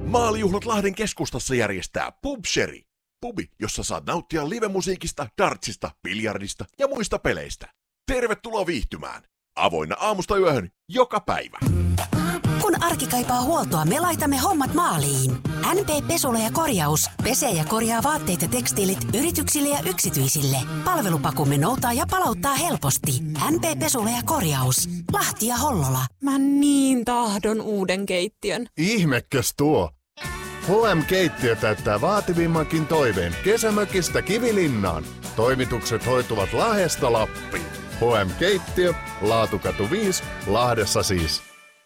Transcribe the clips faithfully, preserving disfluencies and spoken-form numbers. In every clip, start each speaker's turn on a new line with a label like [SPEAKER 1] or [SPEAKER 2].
[SPEAKER 1] Maalijuhlat Lahden keskustassa järjestää Pubsherry. Pubi, jossa saat nauttia livemusiikista, dartsista, biljardista ja muista peleistä. Tervetuloa viihtymään. Avoinna aamusta yöhön joka päivä.
[SPEAKER 2] Kun arki kaipaa huoltoa, me laitamme hommat maaliin. N P Pesula ja korjaus. Pesee ja korjaa vaatteet ja tekstiilit yrityksille ja yksityisille. Palvelupakumme noutaa ja palauttaa helposti. N P Pesula ja korjaus. Lahti ja Hollola.
[SPEAKER 3] Mä niin tahdon uuden keittiön.
[SPEAKER 4] Ihmekäs tuo. H M-keittiö täyttää vaativimmankin toiveen kesämökistä Kivilinnaan. Toimitukset hoituvat Lahdesta Lappiin. H M-keittiö, Laatukatu viisi, Lahdessa siis.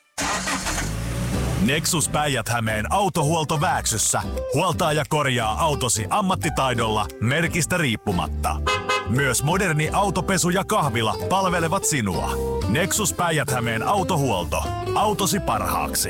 [SPEAKER 5] Nexus Päijät-Hämeen autohuolto Vääksyssä. Huoltaa ja korjaa autosi ammattitaidolla merkistä riippumatta. Myös moderni autopesu ja kahvila palvelevat sinua. Nexus Päijät-Hämeen autohuolto. Autosi parhaaksi.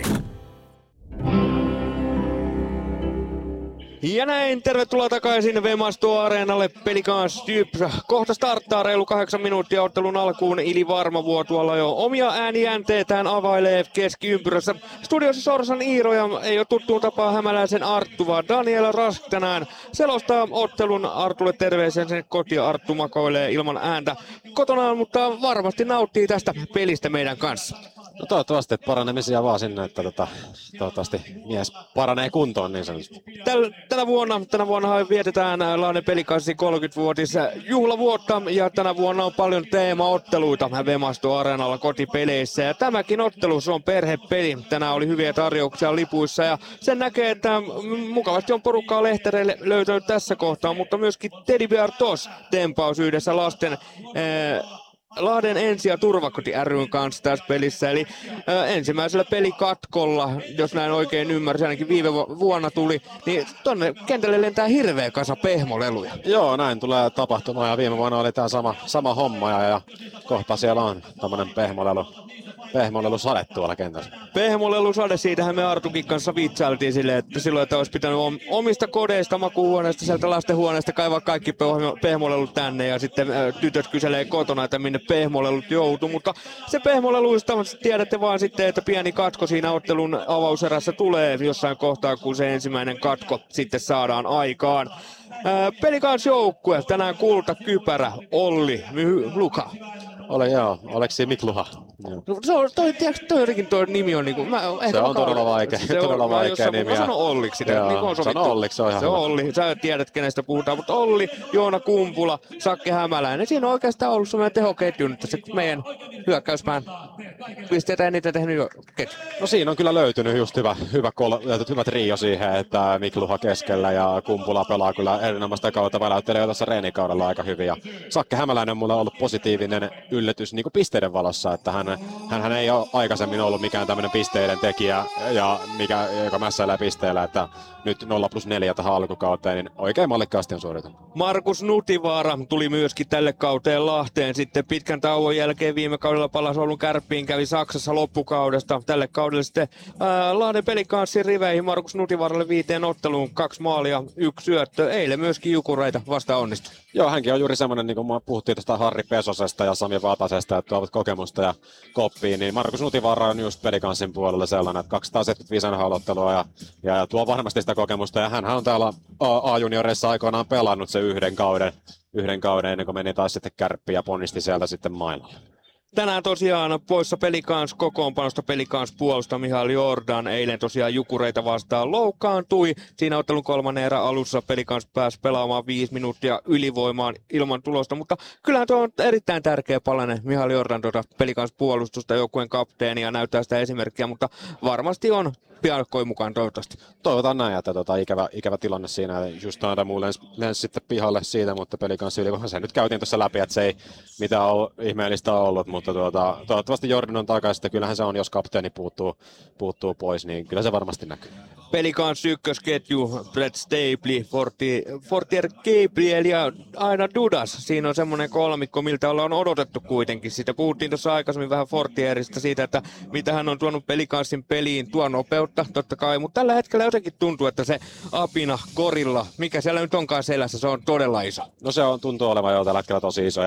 [SPEAKER 6] Ja näin, tervetuloa takaisin Vemasto-areenalle. Pelikans Stybr kohta starttaa reilu kahdeksan minuuttia ottelun alkuun. Ili Varmavuo tuolla jo omia ääniänteetään availee keskiympyrässä. Studiossa Sorsan Iiro ja ei ole tuttuun tapaa hämäläisen Arttu, vaan Daniel Rask tänään selostaa ottelun. Artulle terveisiä, sen kotia Arttu makoilee ilman ääntä kotonaan, mutta varmasti nauttii tästä pelistä meidän kanssa.
[SPEAKER 7] No toivottavasti, että paranemisia vaan sinne, että tota, toivottavasti mies paranee kuntoon niin sanotusti.
[SPEAKER 6] Täl, tänä vuonna, tänä vuonna vietetään Lahden Pelikanssin kolmekymmenvuotis juhlavuotta ja tänä vuonna on paljon teemaotteluita Vemasto-areenalla kotipeleissä. Ja tämäkin ottelu, se on perhepeli. Tänään oli hyviä tarjouksia lipuissa ja sen näkee, että mukavasti on porukkaa lehtereille löytänyt tässä kohtaa, mutta myöskin Teddy Bear Toss tempaus yhdessä lasten Ee, Lahden ensi- ja turvakoti ry:n kanssa tässä pelissä, eli ö, ensimmäisellä pelikatkolla, jos näin oikein ymmärsin, ainakin viime vuonna tuli, niin tonne kentälle lentää hirveä kasa pehmoleluja.
[SPEAKER 7] Joo, näin tulee tapahtumaan ja viime vuonna oli tää sama, sama homma ja, ja kohta siellä on tommonen pehmolelu. Pehmolelu-sade tuolla kentällä.
[SPEAKER 6] Pehmolelu-sade, siitähän me Artukin kanssa vitsailtiin silleen, että silloin, että olisi pitänyt omista kodeista, makuuhuoneesta, sieltä lastenhuoneesta kaivaa kaikki pehmolelut tänne ja sitten tytöt kyselee kotona, että minne pehmolelut joutuu, mutta se pehmoleluista tiedätte vaan sitten, että pieni katko siinä ottelun avauserässä tulee jossain kohtaa, kun se ensimmäinen katko sitten saadaan aikaan. Pelikans joukkue, tänään kultakypärä, Olli, Luka.
[SPEAKER 7] Ole joo, Oleksi Mikluha.
[SPEAKER 6] No, se on, toi, tiedätkö, toi jotenkin toi nimi on niinku, mä, ehkä
[SPEAKER 7] se on todella vaikea,
[SPEAKER 6] se
[SPEAKER 7] todella
[SPEAKER 6] on,
[SPEAKER 7] vaikea nimi.
[SPEAKER 6] Mä sanon Olliksi sitä,
[SPEAKER 7] joo,
[SPEAKER 6] niin kuin on sovittu.
[SPEAKER 7] Sano Olliksi, se on ihan
[SPEAKER 6] Se
[SPEAKER 7] hyvä.
[SPEAKER 6] on Olli, sä tiedät kenestä puhutaan, mutta Olli, Joona Kumpula, Sakke Hämäläinen. Siinä on oikeastaan ollut semmoinen tehoketju nyt tässä meidän hyökkäyspään pisteitä eniten tehnyt jo ketju.
[SPEAKER 7] No siinä on kyllä löytynyt just hyvä, hyvä, kol, hyvä trio siihen, että Mikluha keskellä ja Kumpula pelaa kyllä erinomaista kautta, väläyttelee jo tässä reenikaudella aika hyvin. Ja Sakke Hämäläinen on mulle ollut positiivinen yllätys niin kuin pisteiden valossa, että hän, hän, hän ei ole aikaisemmin ollut mikään tämmöinen pisteiden tekijä, ja mikä, joka mässäilee pisteellä, että nyt nolla plus neljä tähän alkukauteen, niin oikein mallikkaasti on suoritunut.
[SPEAKER 6] Markus Nutivaara tuli myöskin tälle kauteen Lahteen sitten pitkän tauon jälkeen. Viime kaudella palasi Oulun Kärppiin, kävi Saksassa loppukaudesta. Tälle kaudelle sitten ää, Lahden Pelikanssin riveihin Markus Nutivaaralle viiteen otteluun, kaksi maalia, yksi syöttö. Eilen myöskin Jukureita vasta onnistui.
[SPEAKER 7] Joo, hänkin on juuri semmoinen, niin kuin puhuttiin tuosta Harri Pesosesta ja Sami Vatasesta, että tuovat kokemusta ja koppiin, niin Markus Nutivaara on just Pelikanssin puolella sellainen, että kaksisataaseitsemänkymmentäviisi N H L-ottelua ja, ja tuo varmasti sitä kokemusta, ja hänhän on täällä A-junioreissa aikoinaan pelannut se yhden kauden, yhden kauden ennen kuin meni taas sitten Kärppiin ja ponnisti sieltä sitten maailmalle.
[SPEAKER 6] Tänään tosiaan poissa Pelikans kokoonpanosta Pelikans puolusta Mihail Jordan. Eilen tosiaan Jukureita vastaan loukkaantui. Siinä ottelun kolmannen erän alussa Pelikans pääsi pelaamaan viisi minuuttia ylivoimaan ilman tulosta. Mutta kyllähän tuo on erittäin tärkeä palanen Mihail Jordan tuota Pelikans puolustusta, joukkueen kapteeni, ja näyttää sitä esimerkkiä. Mutta varmasti on piankoi mukaan toivottavasti.
[SPEAKER 7] Toivotaan näin, että tota, ikävä, ikävä tilanne siinä. Just Adamu lensi lens sitten pihalle siitä, mutta Pelikanssi ylivoima. Se nyt käytiin tuossa läpi, että se ei mitään ole ihmeellistä ollut, mutta tuota, toivottavasti Jordan on takaisin. Kyllähän se on, jos kapteeni puuttuu, puuttuu pois, niin kyllä se varmasti näkyy.
[SPEAKER 6] Pelikans ykkösketju, Brett Stapley, Fortier, Fortier Gabriel ja aina Dudas. Siinä on semmoinen kolmikko, miltä ollaan odotettu kuitenkin. Siitä puhuttiin tuossa aikaisemmin vähän Fortierista siitä, että mitä hän on tuonut Pelikanssin peliin, tuo nopeutta totta kai. Mutta tällä hetkellä jotenkin tuntuu, että se apina, gorilla, mikä siellä nyt onkaan selässä, se on todella iso.
[SPEAKER 7] No se on, tuntuu olevan jo tällä hetkellä tosi iso. Ja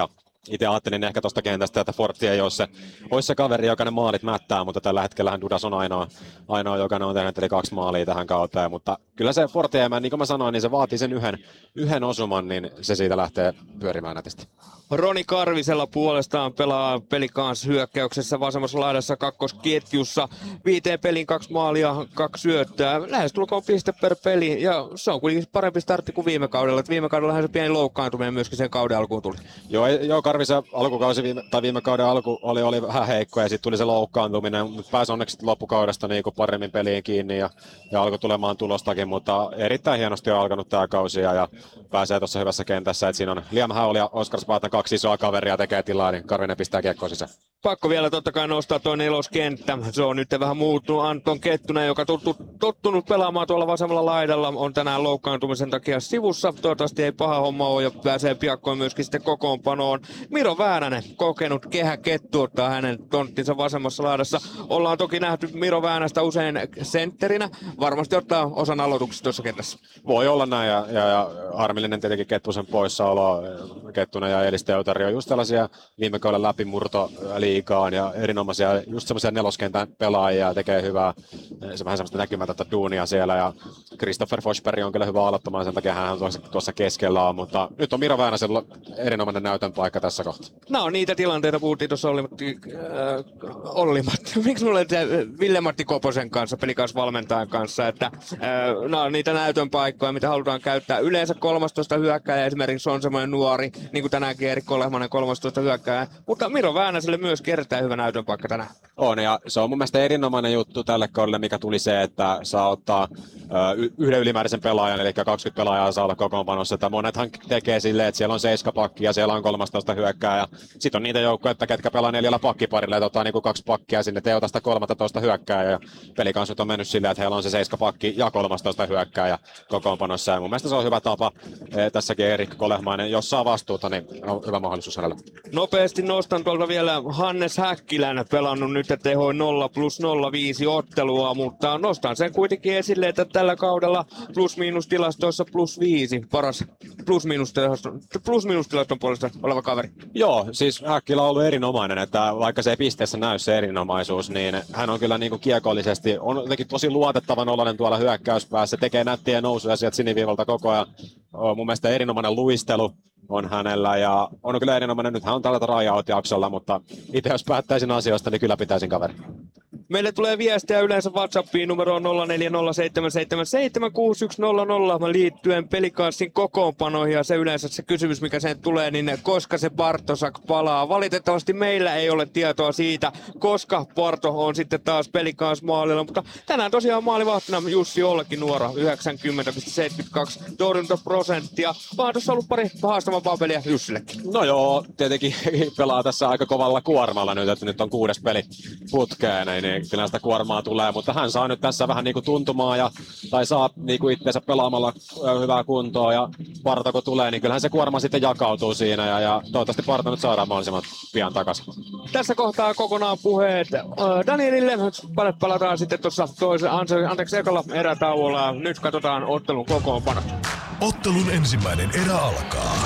[SPEAKER 7] itse ajattelin ehkä tuosta kentästä, että Forti ei ole se, olisi se kaveri, joka ne maalit mättää, mutta tällä hetkellähän Dudas on ainoa, ainoa joka ne on tehnyt eli kaksi maalia tähän kauteen, mutta kyllä se Forti, niin kuin mä sanoin, niin se vaatii sen yhden, yhden osuman, niin se siitä lähtee pyörimään nätisti.
[SPEAKER 6] Roni Karvisella puolestaan pelaa Pelicans hyökkäyksessä vasemmassa laidassa kakkosketjussa. Viiteen pelin kaksi maalia, kaksi syöttöä. Lähestulkoon piste per peli ja se on kuitenkin parempi startti kuin viime kaudella. Et viime kaudella se pieni loukkaantuminen myöskin sen kauden alkuun tuli.
[SPEAKER 7] Joo, joo Karvisen alkukausi viime, tai viime kauden alku oli, oli vähän heikko ja sitten tuli se loukkaantuminen. Mutta pääsi onneksi loppukaudesta niin paremmin peliin kiinni ja, ja alkoi tulemaan tulostakin, mutta erittäin hienosti on alkanut tämä kausi ja, ja pääsee tuossa hyvässä kentässä. Et siinä on Liam Howell ja Oskar Spaatan kaksi isoa kaveria tekee tilaa, niin Karvinen pistää kiekkoon sisään.
[SPEAKER 6] Pakko vielä totta kai nostaa tuo neloskenttä. Se on nyt vähän muuttunut. Anton Kettunen, joka tuttu, tottunut pelaamaan tuolla vasemmalla laidalla, on tänään loukkaantumisen takia sivussa. Toivottavasti ei paha homma ole ja pääsee piakkoin myöskin sitten kokoonpanoon. Miro Väänänen, kokenut kehäkettu, ottaa hänen tonttinsa vasemmassa laidassa. Ollaan toki nähty Miro Väänästä usein sentterinä. Varmasti ottaa osan aloituksesta tuossa kentässä.
[SPEAKER 7] Voi olla näin ja, ja, ja harmillinen tietenkin Kettusen poissaolo. Kettunen ja Elis Teutari on just tällaisia viime kauden läpimurto liigaan ja erinomaisia just semmoisia neloskentän pelaajia tekee hyvää, se vähän semmoista näkymätöntä duunia siellä ja Christopher Forsberg on kyllä hyvä aloittamaan, sen takia hän tuossa, tuossa keskellä on, mutta nyt on Miro Väänäsellä erinomainen näytön paikka tässä kohtaa.
[SPEAKER 6] No niitä tilanteita puhuttiin tuossa Olli-Matti, äh, Olli-Matti, miksi mulle Ville-Matti Koposen kanssa, Pelicans valmentajan kanssa, että äh, no niitä näytön paikkoja, mitä halutaan käyttää. Yleensä kolmastoista hyökkääjä esimerkiksi on semmoinen nuori, niin kuin tänäänkin Erkko Lehmanen kolmastoista hyökkääjä, mutta Miro Väänäselle myös kertaa hyvä näytön paikka tänään.
[SPEAKER 7] On ja se on mun mielestä erinomainen juttu tälle kaudelle, mikä tuli se, että saa ottaa ö, yhden ylimääräisen pelaajan, eli kaksikymmentä pelaajaa saa olla kokoonpanossa, että monethan tekee silleen, että siellä on seiska pakki ja siellä on kolmastoista hyökkääjä. Sitten on niitä joukkoja, että ketkä pelaa neljällä pakkiparilla, että ottaa niinku kaksi pakkia sinne, te ota sitä kolmastoista hyökkääjä ja Pelicans on mennyt silleen, että heillä on se seiska pakki ja kolmastoista hyökkääjä kokoonpanossa ja mun mielestä se on hyvä tapa. E, tässäkin Erikko Lehmainen, jos saa vastuuta, niin on hyvä mahdollisuus hänellä.
[SPEAKER 6] Nopeasti nostan tuolta vielä Hannes Häkkilän, pelannut nyt teho nolla plus nolla viisi ottelua, mutta nostan sen kuitenkin esille, että tällä kaudella plus-miinus-tilastoissa plus viisi, paras plus-miinus-tilaston, plus-miinus-tilaston puolesta oleva kaveri.
[SPEAKER 7] Joo, siis Häkkilä on ollut erinomainen, että vaikka se ei pisteessä näy se erinomaisuus, niin hän on kyllä niin kuin kiekollisesti, on jotenkin tosi luotettavan oloinen tuolla hyökkäyspäässä, tekee nättiä nousuja sieltä siniviivalta koko ajan. On mun mielestä erinomainen luistelu on hänellä ja on kyllä erinomainen, nythän on tällä tryout-jaksolla, mutta itse jos päättäisin asioista, niin kyllä pitäisin kaveri.
[SPEAKER 6] Meille tulee viestiä yleensä WhatsAppiin numeroon nolla neljä nolla seitsemän seitsemän seitsemän kuusi yksi nolla nolla liittyen Pelicansin kokoonpanoihin ja se yleensä se kysymys, mikä sen tulee, niin koska se Bartosak palaa. Valitettavasti meillä ei ole tietoa siitä, koska Barto on sitten taas Pelicans maalilla, mutta tänään tosiaan maalivahtina Jussi Olkinuora yhdeksänkymmentä pilkku seitsemänkymmentäkaksi torjuntaprosenttia. Vaan tuossa ollut pari haastavampaa peliä Jussillekin.
[SPEAKER 7] No joo, tietenkin pelaa tässä aika kovalla kuormalla nyt, että nyt on kuudes peli putkeen, niin kyllä sitä kuormaa tulee, mutta hän saa nyt tässä vähän niinku tuntumaa ja, tai saa niinku itseensä pelaamalla hyvää kuntoa ja Parto kun tulee, niin kyllähän se kuorma sitten jakautuu siinä ja, ja toivottavasti Parto nyt saadaan mahdollisimman pian takaisin.
[SPEAKER 6] Tässä kohtaa kokonaan puheet äh, Danielille, palataan sitten tuossa toisen, anteeksi ekalla erätauolla, nyt katsotaan ottelun kokoonpano.
[SPEAKER 5] Ottelun ensimmäinen erä alkaa.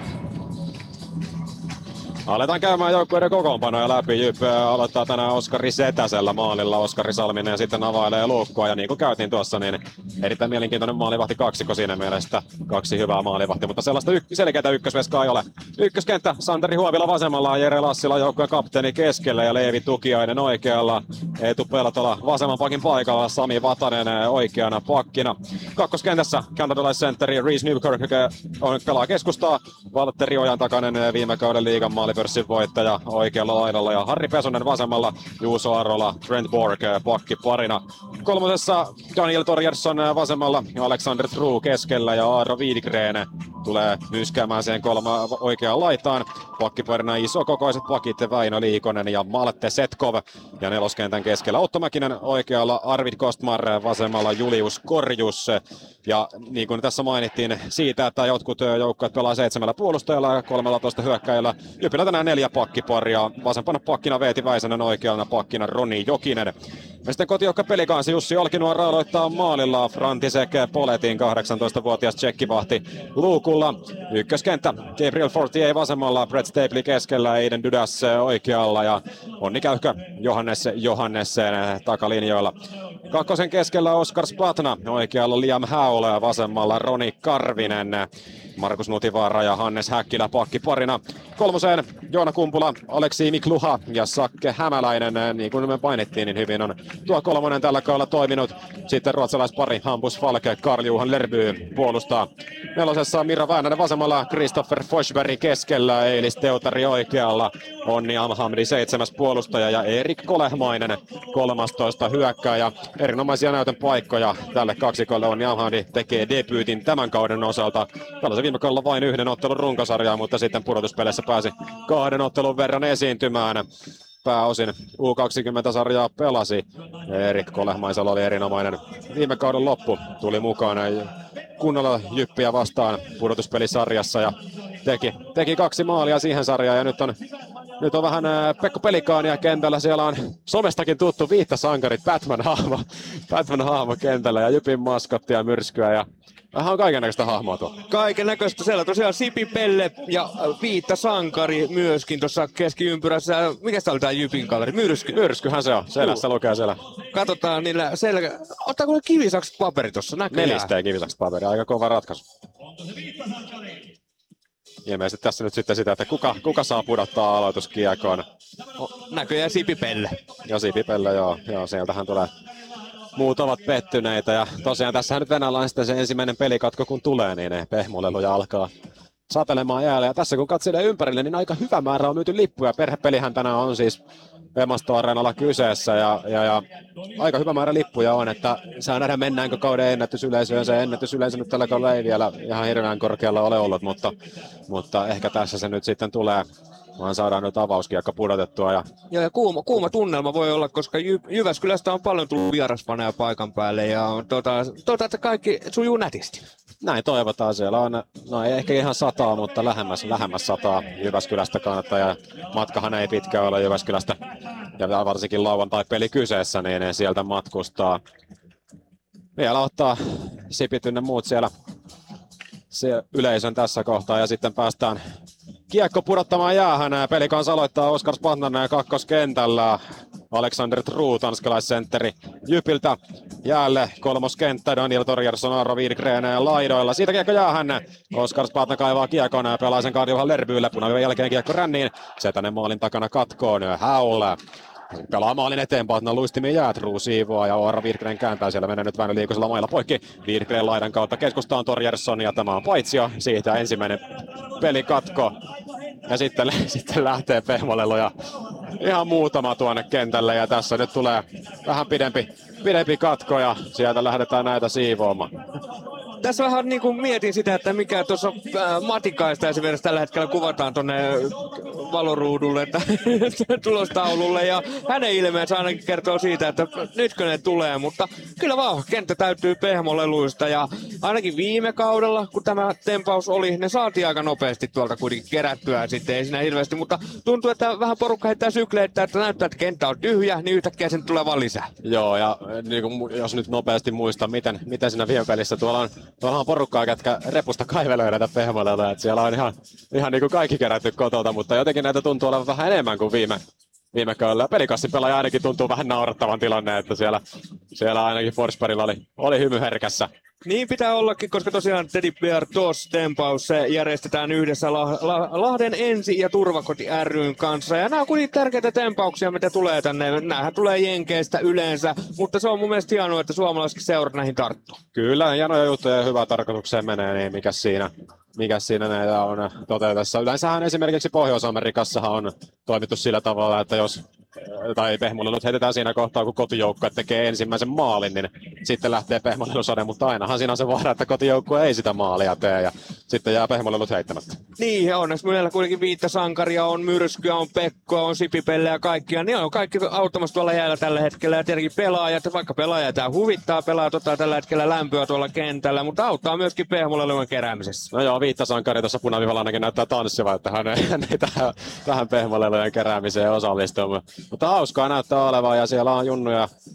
[SPEAKER 7] Aletaan käymään joukkueiden kokoonpanoja läpi. J Y P aloittaa tänään Oskari Setäsellä maalilla. Oskari Salminen ja sitten availee luukkua. Ja niin kuin käytiin tuossa, niin erittäin mielenkiintoinen maalivahti kaksikko siinä mielessä. Kaksi hyvää maalivahtia, mutta sellaista y- selkeää ykkösveskaa ei ole. Ykköskenttä Santeri Huovila vasemmalla, Jere Lassila joukkueen kapteeni keskellä ja Leevi Tukiainen oikealla. Eetu Peltola vasemman pakin paikalla, Sami Vatanen oikeana pakkina. Kakkoskentässä kanadalaisentteri Reese Newkirk on pelaa keskustaa. Valtteri Ojantakainen viime kauden liigan maali pörssin voittaja oikealla laidalla ja Harri Pesonen vasemmalla, Juuso Arola, Trent Borg pakki parina. Kolmosessa Daniel Torgersson vasemmalla, Alexander True keskellä ja Aaro Widgren tulee myskäämään siihen kolma oikeaan laitaan. Pakkiparina isokokoiset pakit Väinö Liikonen ja Malte Setkov ja neloskentän keskellä Otto Mäkinen oikealla, Arvid Kostmar vasemmalla, Julius Korjus. Ja niin kuin tässä mainittiin siitä, että jotkut joukkueet pelaa seitsemällä puolustajalla ja kolmellatoista hyökkäjällä. Jypillä tänään neljä pakkiparia. Vasempana pakkina Veeti Väisänen, oikeana pakkina Roni Jokinen. Ja sitten kotijoukka pelikansi Jussi Olkinuora aloittaa maalilla. Frantisek Poletin kahdeksantoistavuotias tsekkivahti luukulla. Ykköskenttä Gabriel Fortier vasemmalla, Brett Stapley keskellä, Aiden Dudas oikealla ja Onni Käyhkö Johannes Johannessen takalinjoilla. Kakkosen keskellä Oskar Spatna, oikealla Liam Howle ja vasemmalla Roni Karvinen. Markus Nutivaara ja Hannes Häkkilä pakkiparina. Kolmoseen Joona Kumpula, Aleksi Mikluha ja Sakke Hämäläinen. Niin kuin me mainittiin, niin hyvin on tuo kolmonen tällä kaudella toiminut. Sitten ruotsalaispari Hampus Falke, Karl-Johan Lerby puolustaa. Nelosessa Mira Väänänen vasemmalla, Christopher Forsberg keskellä, Eilis Teutari oikealla. Onni Amhamdi seitsemäs puolustaja ja Erik Kolehmainen kolmastoista hyökkääjä. Erinomaisia näytön paikkoja tälle kaksikolle. Onni Amhamdi tekee debyytin tämän kauden osalta. Pelasi viime kaudella vain yhden ottelun runkosarjaa, mutta sitten pudotuspeleissä pääsi kahden ottelun verran esiintymään. Pääosin U kaksikymmentä-sarjaa pelasi. Erik Kolehmaisella oli erinomainen viime kauden loppu. Tuli mukaan kunnolla Jyppiä vastaan pudotuspelisarjassa ja teki, teki kaksi maalia siihen sarjaan. Ja nyt on, nyt on vähän Pekko Pelikaania kentällä. Siellä on somestakin tuttu viittasankarit, Batman-hahmo, Batman-hahmo kentällä ja Jypin maskotti ja myrskyä. Ja vähän on kaikennäköistä hahmoa tuolla.
[SPEAKER 6] Kaikennäköistä. Siellä tosiaan Sipi Pelle ja Viitta Sankari myöskin tuossa keskiympyrässä. Mikä tää oli tää Jypin kaveri? Myrsky.
[SPEAKER 7] Myrskyhän se on. Selässä lukee siellä.
[SPEAKER 6] Katsotaan niillä selkä... Ottaako ne kivisakset paperi tuossa? Näköjään.
[SPEAKER 7] Nelisteen kivisakset paperi. Aika kova ratkaisu. Ilmeisesti tässä nyt sitten sitä, että kuka, kuka saa pudottaa aloituskiekon.
[SPEAKER 6] Näköjään Sipi Pelle.
[SPEAKER 7] Ja Sipi Pelle, joo. joo. Sieltähän tulee... Muut ovat pettyneitä ja tosiaan tässähän nyt Venäjällä on sitten se ensimmäinen pelikatko kun tulee, niin ne pehmoleluja alkaa satelemaan jäälle. Ja tässä kun katselee ympärille, niin aika hyvä määrä on myyty lippuja. Perhepelihän tänään on siis Vemasto-areenalla kyseessä ja, ja, ja aika hyvä määrä lippuja on, että saa nähdä mennäänkö kauden ennätysyleisöön. Se ennätysyleisö nyt tällä kaudella ei vielä ihan hirveän korkealla ole ollut, mutta, mutta ehkä tässä se nyt sitten tulee. Vaan saadaan nyt avauskiekka pudotettua. Ja...
[SPEAKER 6] Joo, ja kuuma, kuuma tunnelma voi olla, koska Jy- Jyväskylästä on paljon tullut vierasfaneja paikan päälle ja tota, tota, että kaikki sujuu nätisti.
[SPEAKER 7] Näin toivotaan. Siellä on, no ei ehkä ihan sataa, mutta lähemmäs, lähemmäs sataa Jyväskylästä kannattaa. Ja matkahan ei pitkä ole Jyväskylästä. Ja varsinkin lauantai-peli kyseessä, niin sieltä matkustaa. Vielä ottaa Sipit ynnä muut siellä se yleisön tässä kohtaa ja sitten päästään kiekko pudottamaan jäähän. Pelikans aloittaa Oskar Spatnan kakkoskentällä. Alexander True, tanskalaissentteri Jypiltä jäälle. Kolmoskenttä Daniel Torgersson, Aaro Widgren laidoilla. Siitä kiekko jäähän. Oskar Spatna kaivaa kiekon. Pelaa sen Karl-Johan Lerbylle. Punaviivan jälkeen kiekko ränniin. Setänen maalin takana katkoon. Howle pelaa maalin eteen, Patna luistimiin jää, True siivoaa ja Aaro Widgren kääntää, siellä menee nyt Väinö Liikosella mailla poikki. Widgren laidan kautta keskustaan Torgersson ja tämä on paitsio, siitä ensimmäinen pelikatko. Ja sitten, sitten lähtee Pehmolelu ja ihan muutama tuonne kentälle ja tässä nyt tulee vähän pidempi, pidempi katko ja sieltä lähdetään näitä siivoamaan.
[SPEAKER 6] Tässä vähän niin kuin mietin sitä, että mikä tuossa äh, Matikaista esimerkiksi tällä hetkellä kuvataan tuonne valoruudulle, että tulostaululle, ja hänen ilmeensä ainakin kertoo siitä, että nytkö ne tulee, mutta kyllä vaan, kenttä täytyy pehmoleluista, ja ainakin viime kaudella, kun tämä tempaus oli, ne saatiin aika nopeasti tuolta kuitenkin kerättyä, sitten ei siinä hirveästi, mutta tuntuu, että vähän porukka heittää sykleitä, että näyttää, että kenttä on tyhjä, niin yhtäkkiä sen tulee vaan lisää.
[SPEAKER 7] Joo, ja niin kuin, jos nyt nopeasti muistan, miten, miten siinä viime pelissä tuolla on Tuolla on porukkaa, ketkä repusta kaivelee näitä pehmoleluja, että siellä on ihan, ihan niin kuin kaikki kerätty kotolta, mutta jotenkin näitä tuntuu olevan vähän enemmän kuin viime, viime kaudella. Pelikassin pelaaja ainakin tuntuu vähän naurattavan tilanne, että siellä, siellä ainakin Forsbergilla oli, oli hymy herkässä.
[SPEAKER 6] Niin pitää ollakin, koska tosiaan Teddy Bear Toss tempaus järjestetään yhdessä La- La- Lahden Ensi- ja Turvakoti ry:n kanssa. Ja nämä on kuitenkin tärkeitä tempauksia, mitä tulee tänne. Nämähän tulee Jenkeistä yleensä, mutta se on mun mielestä hienoa, että suomalaiskin seurat näihin tarttuu.
[SPEAKER 7] Kyllä, hienoja juttuja ja hyvää tarkoitukseen menee, niin mikä siinä, mikä siinä näitä on toteutuessa. Yleensähän esimerkiksi Pohjois-Amerikassahan on toimittu sillä tavalla, että jos tai pehmolelut heitetään siinä kohtaa, kun kotijoukkue tekee ensimmäisen maalin, niin sitten lähtee pehmolelusade, mutta ainahan siinä on se vaara, että kotijoukkue ei sitä maalia tee ja sitten jää pehmolelut heittämättä.
[SPEAKER 6] Niin, onneksi meillä kuitenkin viittä sankaria, on myrskyä, on Pekkoa, on Sipipelle ja kaikkia. Ne on kaikki auttamassa tuolla jäällä tällä hetkellä ja tietenkin pelaajat, vaikka pelaajat tämä huvittaa, pelaajat ottaa tällä hetkellä lämpöä tuolla kentällä, mutta auttaa myöskin pehmolelujen keräämisessä.
[SPEAKER 7] No joo, viittä sankari tuossa punaviivalla ainakin näyttää tanssiva, että hän ei, hän ei tähän, tähän pehmolelujen keräämiseen osallistu. Mutta hauskaa näyttää olevan ja siellä on junnuja,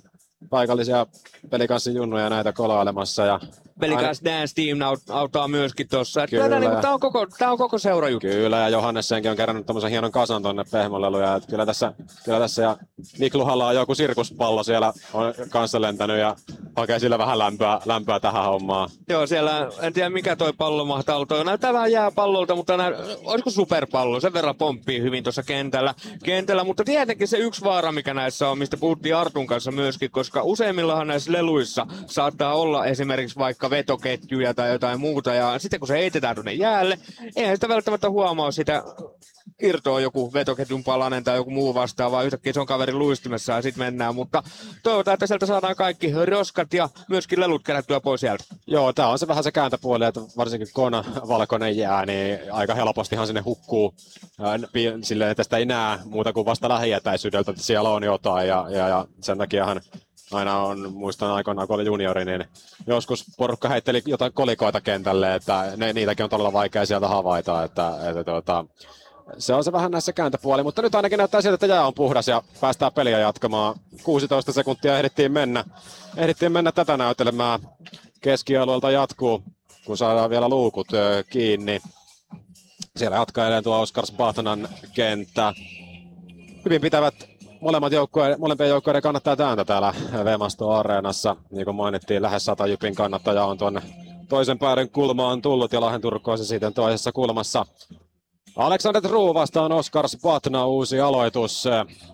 [SPEAKER 7] paikallisia pelikanssin junnuja näitä koloilemassa. Ja
[SPEAKER 6] Pelikans aina... Dance Team auttaa myöskin tossa.
[SPEAKER 7] Kyllä.
[SPEAKER 6] Niin, tämä on koko, tää on koko seurajuttu.
[SPEAKER 7] Kyllä, ja Johannessenkin on kerännyt tämmöisen hienon kasan tonne pehmoleluja. Kyllä tässä, kyllä tässä ja Mikluhalla on joku sirkuspallo siellä on kanssa lentänyt ja hakee sillä vähän lämpöä, lämpöä tähän hommaan.
[SPEAKER 6] Joo, siellä en tiedä mikä toi pallo mahtaa olla. Toi näyttää vähän jääpallolta, mutta nää, olisiko superpallo? Sen verran pomppii hyvin tuossa kentällä, kentällä. Mutta tietenkin se yksi vaara, mikä näissä on, mistä puhuttiin Artun kanssa myöskin, koska useimmillahan näissä leluissa saattaa olla esimerkiksi vaikka vetoketjuja tai jotain muuta. Ja sitten kun se heitetään tuonne jäälle, eihän sitä välttämättä huomaa sitä irtoa joku vetoketjun palanen tai joku muu vastaava, vaan yhtäkkiä se on kaverin luistimessa ja sitten mennään. Mutta toivotaan, että sieltä saadaan kaikki roskat ja myöskin lelut kerättyä pois sieltä.
[SPEAKER 7] Joo, tää on se vähän se kääntöpuoli, että varsinkin kun on valkoinen jää, niin aika helpostihan sinne hukkuu silleen, että sitä ei näe muuta kuin vasta lähietäisyydeltä, että siellä on jotain ja, ja, ja sen takiahan aina on, muistan aikoinaan kun oli juniori, niin joskus porukka heitteli jotain kolikoita kentälle, että ne, niitäkin on todella vaikea sieltä havaita, että, että tuota, se on se vähän näissä kääntöpuoli, mutta nyt ainakin näyttää siltä, että jää on puhdas ja päästään peliä jatkamaan. kuusitoista sekuntia ehdittiin mennä, ehdittiin mennä tätä näytelemään. Keskialueelta jatkuu, kun saadaan vielä luukut kiinni. Siellä jatkaa edelleen tuo Oskar Spatnan kenttä. Hyvin pitävät molemmat joukkueiden, molempien joukkueiden kannattaa ääntä täällä Vemasto-areenassa. Niin kuin mainittiin, lähes sata Jypin kannattaja on tuonne toisen päädyn kulmaan tullut ja Lahden Turkoosi sitten toisessa kulmassa. Alexander True vastaan Oskar Spatna, uusi aloitus.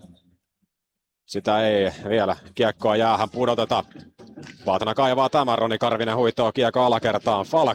[SPEAKER 7] Sitä ei vielä kiekkoa jäähän pudoteta. Spatna kaivaa tämän, Roni Karvinen huitoo kiekko alakertaan. Falk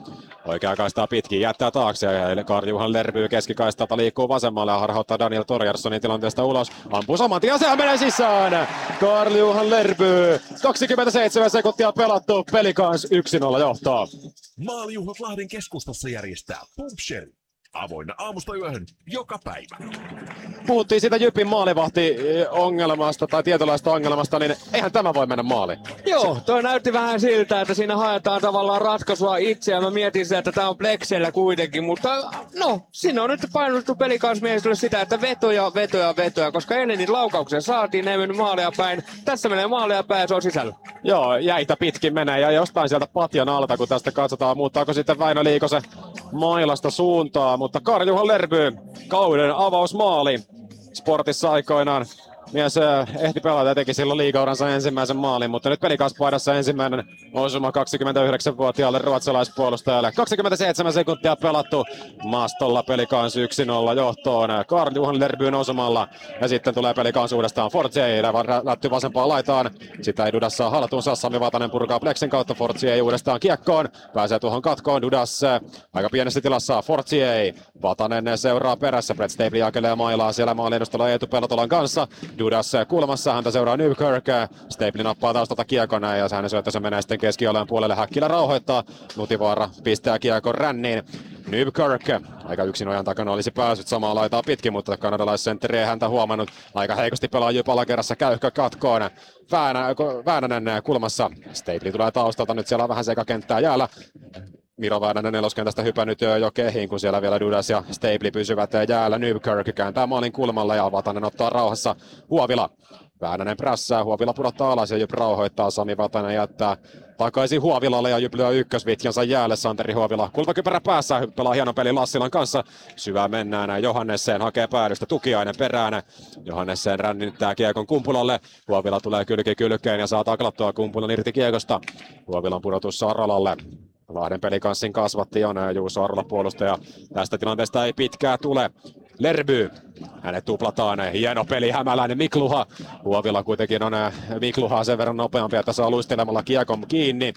[SPEAKER 7] oikea kaistaa pitkin, jättää taakse ja Karl-Juhan Lerby keskikaistalta liikkuu vasemmalle ja harhauttaa Daniel Torjarssonin tilanteesta ulos. Ampuu saman tien, sehän menee sisään! Karl-Juhan Lerby, kaksikymmentäseitsemän sekuntia pelattu, Pelikans yksi nolla johtaa.
[SPEAKER 1] Maalijuhlat Lahden keskustassa järjestää PubShare. Avoinna aamusta yöhön joka päivä.
[SPEAKER 7] Puhuttiin siitä Jypin maalivahti-ongelmasta tai tietynlaista ongelmasta, niin eihän tämä voi mennä maaliin.
[SPEAKER 6] Joo, toi näytti vähän siltä, että siinä haetaan tavallaan ratkaisua itse ja mä mietin sitä, että tää on Plexellä kuitenkin, mutta no, siinä on nyt painottu pelikansmiehistölle sitä, että vetoja, vetoja, vetoja, koska ennen niitä laukauksia saatiin, ne ei mennyt maalia päin. Tässä menee maalia päin ja se on sisällä.
[SPEAKER 7] Joo, jäitä pitkin menee ja jostain sieltä patjan alta, kun tästä katsotaan, muuttaako sitten Väinö Liikosen mailasta suuntaa, mutta Karl-Juhan Lerby, kauden avausmaali Sportissa aikoinaan. Mies ehti pelata ja teki silloin liigauransa ensimmäisen maalin, mutta nyt Pelikanspaidassa ensimmäinen osuma kaksikymmentäyhdeksänvuotiaalle ruotsalaispuolustajalle. kaksikymmentäseitsemän sekuntia pelattu maastolla, Pelikans yksi nolla johtoon Karl-Juhan Lerbyn osumalla. Ja sitten tulee Pelikans uudestaan Fortier, lätty vasempaan laitaan. Sitä ei Dudas saa haltuunsa, Sami Vatanen purkaa Plexin kautta, Fortier uudestaan kiekkoon. Pääsee tuohon katkoon, Dudas aika pienessä tilassa, Fortier. Vatanen seuraa perässä, Brett Stable jakelee mailaa siellä maaliedustalla Eetu Peltolan kanssa. Dudas kulmassa, häntä seuraa Newkirk. Stapeli nappaa taustalta kiekon ja hänen syöttönsä menee sitten keskialueen puolelle. Häkkilä rauhoittaa. Nutivaara pistää kiekon ränniin. Newkirk aika yksin ojan takana olisi päässyt samaa laitaa pitkin, mutta kanadalaissentteri ei häntä huomannut. Aika heikosti pelaa Jyp alakerrassa, Käyhkö katkoon. Väänä, Väänänen kulmassa. Stapeli tulee taustalta, nyt siellä on vähän sekakenttää jäällä. Miro Väänänen neloskentästä hypännyt jo kehiin, kun siellä vielä Dudas ja Stapeli pysyvät jäällä. Newkirk kääntää maalin kulmalla ja Vatanen ottaa rauhassa. Huovila. Väänänen prässää, Huovila pudottaa alas ja Jyp rauhoittaa. Sami Vatanen jättää takaisin Huovilalle ja Jyp lyö ykkösvitjansa jäälle. Santeri Huovila kulmakypärä päässä, pelaa hienon pelin Lassilan kanssa. Syvä mennään, Johannessen hakee päädystä, Tukiainen perään. Johannessen rännittää kiekon Kumpulalle. Huovila tulee kylki kylkeen ja saa taklattua Kumpulan irti kiekosta. Huovilan pudotus Saralalle. Lahden Pelikanssin kasvatti on Juuso Arvola puolustaja. Tästä tilanteesta ei pitkää tule. Lerby. Hänet tuplataan. Hieno peli Hämäläinen Mikluha. Huovila kuitenkin on Mikluhaa sen verran nopeampi, että saa luistelemalla kiekon kiinni.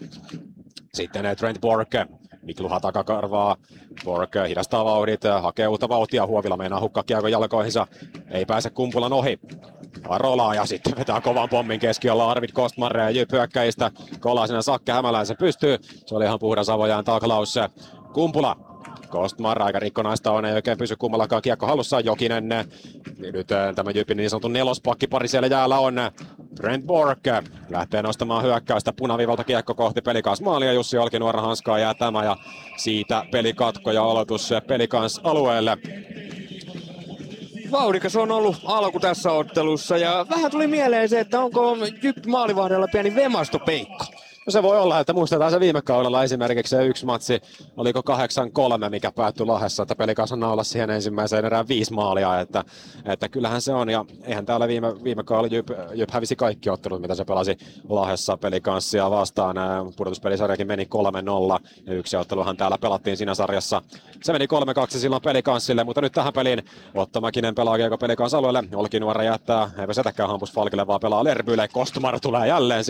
[SPEAKER 7] Sitten Trent Bork. Mikluha takakarvaa. Bork hidastaa vauhdit, hakee uutta vauhtia. Huovila meinaa hukkaa kiekon jalkoihinsa. Ei pääse Kumpulan ohi. Arola ja sitten vetää kovan pommin keskialla Arvid Kostmar ja Jyp hyökkäistä. Kolaisena Sakke Hämäläisen pystyy. Se oli ihan puhdas avojaan taklaus. Kumpula. Kostmar aika rikkonaista on, ei oikein pysy kummallakaan kiekko hallussaan. Jokinen. Nyt tämä Jypin niin sanotun nelospakkipari siellä jäällä on. Brent Bork lähtee nostamaan hyökkäystä punaviivalta kiekko kohti Pelikans maalia. Jussi Olkinuora hanskaa jää tämä ja siitä pelikatko ja aloitus Pelikans alueelle.
[SPEAKER 6] Vauhdikas on ollut alku tässä ottelussa ja vähän tuli mieleen se, että onko Jyp maalivahdella pieni vemastopeikko.
[SPEAKER 7] No se voi olla, että muistetaan se viime kaudella esimerkiksi se yksi matsi, oliko kahdeksan kolme, mikä päättyi Lahdessa, että Pelikas on naulassa siihen ensimmäiseen erään viisi maalia, että, että kyllähän se on, ja eihän täällä viime, viime kaudella Jyp, Jyp hävisi kaikki ottelut, mitä se pelasi Lahdessa Pelikanssia vastaan, pudotuspelisarjakin meni kolme nolla, ja yksi otteluhan täällä pelattiin siinä sarjassa, se meni kolme kaksi silloin Pelikanssille, mutta nyt tähän peliin Otto Mäkinen pelaa Kiekko Pelikans alueelle, Olkinuora jättää, eipä setäkään Hampus Falkille, vaan pelaa Lerbylle, Kostumar tulee jälleen